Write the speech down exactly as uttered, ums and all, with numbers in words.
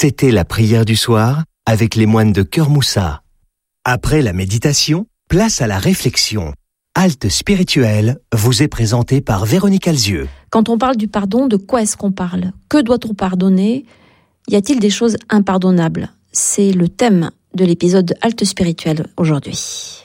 C'était la prière du soir avec les moines de Cœur Moussa. Après la méditation, place à la réflexion. Halte spirituelle vous est présentée par Véronique Alzieux. Quand on parle du pardon, de quoi est-ce qu'on parle ? Que doit-on pardonner ? Y a-t-il des choses impardonnables ? C'est le thème de l'épisode Halte spirituelle aujourd'hui.